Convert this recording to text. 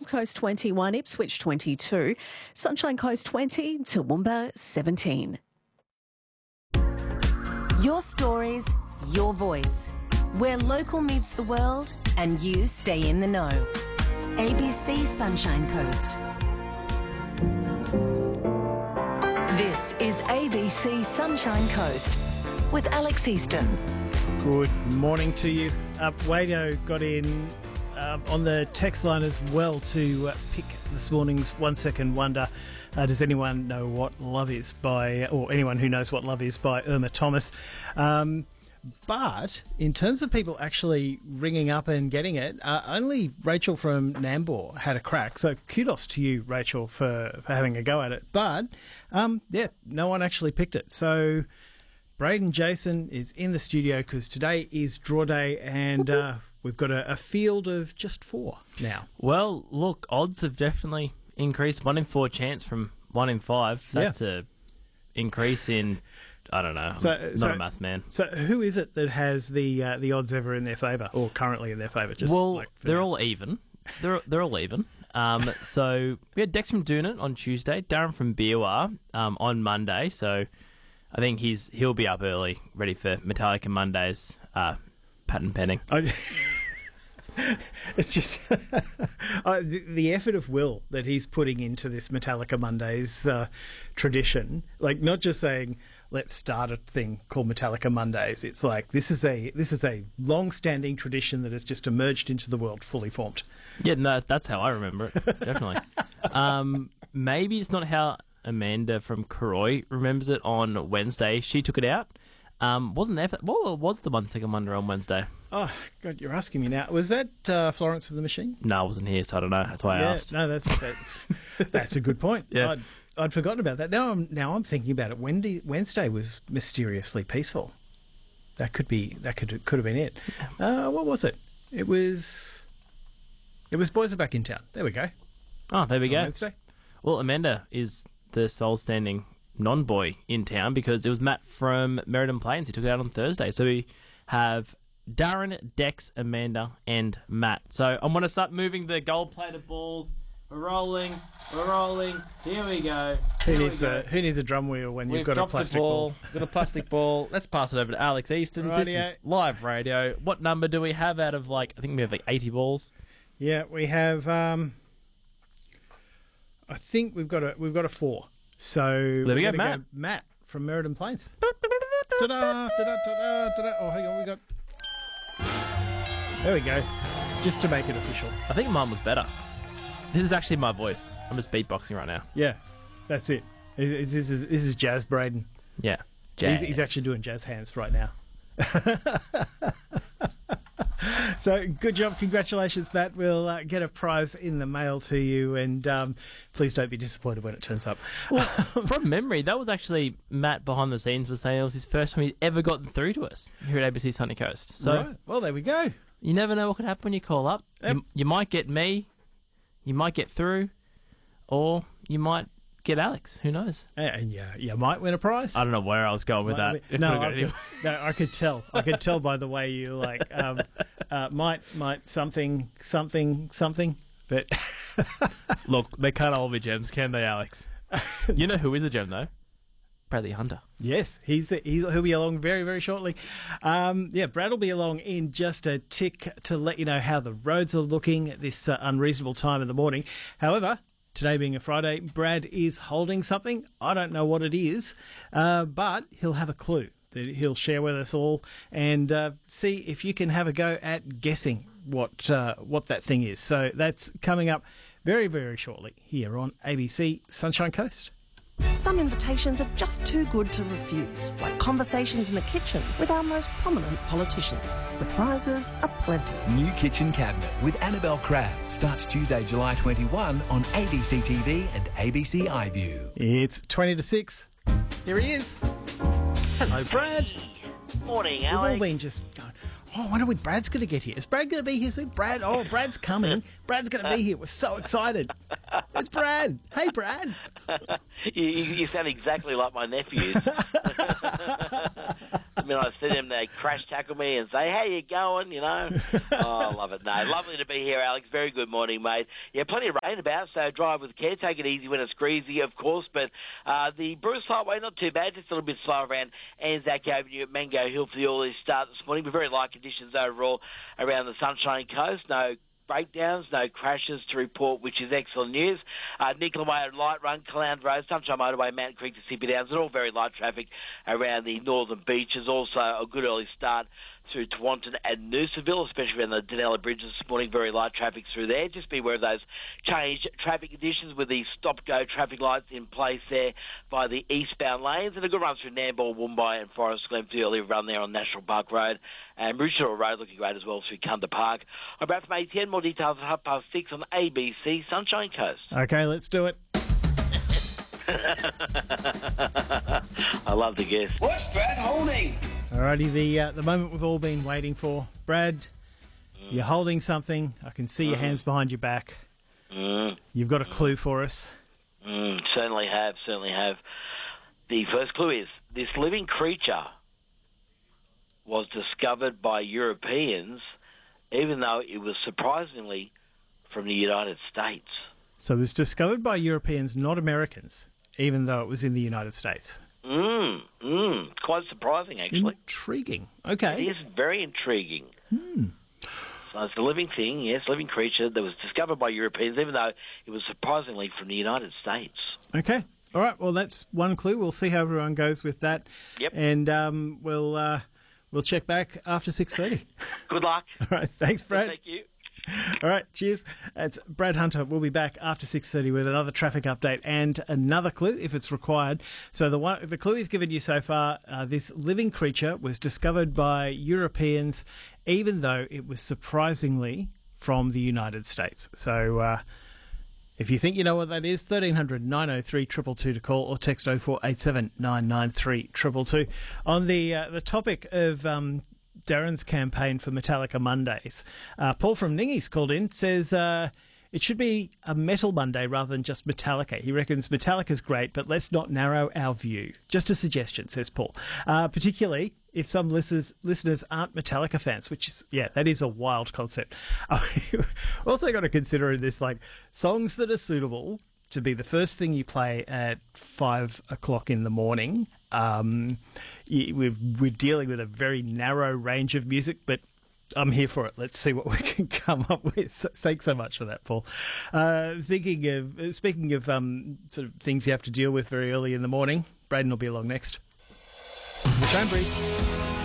Coast 21, Ipswich 22, Sunshine Coast 20, Toowoomba 17. Your stories, your voice. Where local meets the world and you stay in the know. ABC Sunshine Coast. This is ABC Sunshine Coast with Alex Easton. Good morning to you. Wadio got in on the text line as well to pick this morning's 1 Second Wonder. Does anyone know what Love Is by, or anyone who knows what Love Is by Irma Thomas? But in terms of people actually ringing up and getting it, only Rachel from Nambour had a crack. So kudos to you, Rachel, for having a go at it. But, no one actually picked it. So Braden Jason is in the studio because today is draw day and we've got a field of just 4 now. Well, look, odds have definitely increased. 1 in 4 chance from 1 in 5. That's a increase in... I don't know. I'm not a maths man. So who is it that has the odds ever in their favour, or currently in their favour? They're all even. They're all even. So we had Dex from Doonit on Tuesday, Darren from Biwa on Monday. So I think he'll be up early, ready for Metallica Mondays, pattern penning. It's just the effort of will that he's putting into this Metallica Mondays tradition. Like, not just saying let's start a thing called Metallica Mondays. It's like this is a long-standing tradition that has just emerged into the world, fully formed. Yeah, no, that's how I remember it. Definitely. Maybe it's not how Amanda from Karoi remembers it on Wednesday. She took it out. Wasn't there? What was the 1 Second Wonder on Wednesday? Oh, God, you're asking me now. Was that Florence and the Machine? No, I wasn't here, so I don't know. That's why I asked. No, that's a good point. Yeah. I'd forgotten about that. Now I'm thinking about it. Wednesday was mysteriously peaceful. That could have been it. What was it? It was Boys Are Back in Town. There we go. Oh, there we go. Wednesday. Well, Amanda is the sole standing non-boy in town because it was Matt from Meriden Plains who took it out on Thursday. So we have Darren, Dex, Amanda, and Matt. So I'm going to start moving the gold-plated balls. We're rolling. Here we go. Who needs a drum wheel when you've got a plastic ball? We've got a plastic ball. Let's pass it over to Alex Easton. Radio. This is live radio. What number do we have out of, I think we have 80 balls? Yeah, we have, I think we've got a 4. So there we go, Matt. Matt from Meriden Plains. Ta-da, ta-da, ta-da, ta-da. Oh, hang on, there we go. Just to make it official. I think mine was better. This is actually my voice. I'm just beatboxing right now. Yeah, that's it. This is Jazz Braden. Yeah, jazz. He's actually doing jazz hands right now. So good job, congratulations, Matt. We'll get a prize in the mail to you, and please don't be disappointed when it turns up. Well, from memory, that was actually Matt behind the scenes was saying it was his first time he'd ever gotten through to us here at ABC Sunny Coast. So, right. Well, there we go. You never know what could happen when you call up. Yep. You might get me, you might get through, or you might get Alex. Who knows? And you might win a prize. I don't know where I was going with that. I could tell. I could tell by the way you might something. But look, they can't all be gems, can they, Alex? You know who is a gem though? Bradley Hunter. Yes, he'll be along very, very shortly. Brad will be along in just a tick to let you know how the roads are looking at this unreasonable time in the morning. However, today being a Friday, Brad is holding something. I don't know what it is, but he'll have a clue that he'll share with us all and see if you can have a go at guessing what that thing is. So that's coming up very, very shortly here on ABC Sunshine Coast. Some invitations are just too good to refuse, like conversations in the kitchen with our most prominent politicians. Surprises aplenty. New Kitchen Cabinet with Annabelle Crabb starts Tuesday, July 21 on ABC TV and ABC iView. It's 20 to 6. Here he is. Hello, Brad. Morning, We've Alex. all been just going, I wonder when Brad's going to get here. Is Brad going to be here soon? Brad's coming. Brad's going to be here. We're so excited. It's Brad. Hey, Brad. You sound exactly like my nephews. I mean, I see them, they crash tackle me and say, how you going, you know? Oh, I love it. No, lovely to be here, Alex. Very good morning, mate. Yeah, plenty of rain about, so drive with care. Take it easy when it's greasy, of course. But the Bruce Highway, not too bad. Just a little bit slow around Anzac Avenue at Mango Hill for the early start this morning. But very light conditions overall around the Sunshine Coast. No breakdowns, no crashes to report, which is excellent news. Nicola Way, Light Run, Caloundra Road, Sunshine Motorway, Mountain Creek to Sippy Downs, and all very light traffic around the northern beaches. Also a good early start through Taunton and Noosaville, especially around the Danella Bridge this morning. Very light traffic through there. Just beware of those changed traffic conditions with the stop-go traffic lights in place there by the eastbound lanes. And a good run through Nambour, Woombye and Forest Glen for the early run there on National Park Road. And Ridgeshore Road looking great as well through Cunda Park. I'm about from 8:10. More details at 6:30 on ABC Sunshine Coast. Okay, let's do it. I love the guess. What's Brad holding? Alrighty, the moment we've all been waiting for. Brad, you're holding something. I can see your hands behind your back. You've got a clue for us. Certainly have. The first clue is, this living creature was discovered by Europeans, even though it was surprisingly from the United States. So it was discovered by Europeans, not Americans, even though it was in the United States. Quite surprising, actually. Intriguing. Okay. It is very intriguing. So it's a living thing, yes, living creature that was discovered by Europeans, even though it was surprisingly from the United States. Okay. All right. Well, that's one clue. We'll see how everyone goes with that. Yep. And we'll check back after 6:30. Good luck. All right. Thanks, Brad. Thank you. All right, cheers. It's Brad Hunter. We'll be back after 6:30 with another traffic update and another clue if it's required. So the clue he's given you so far, this living creature was discovered by Europeans, even though it was surprisingly from the United States. So if you think you know what that is, 1300 903 222 to call or text 0487 993 222. On the topic of Darren's campaign for Metallica Mondays, Paul from Ningi's called in, says it should be a Metal Monday rather than just Metallica. He reckons Metallica's great, but let's not narrow our view. Just a suggestion, says Paul. Particularly if some listeners aren't Metallica fans, which is, that is a wild concept. We've also got to consider in this, like, songs that are suitable to be the first thing you play at 5 o'clock in the morning. We're dealing with a very narrow range of music, but I'm here for it. Let's see what we can come up with. Thanks so much for that, Paul. Speaking of sort of things you have to deal with very early in the morning, Braden will be along next. The Cranberries.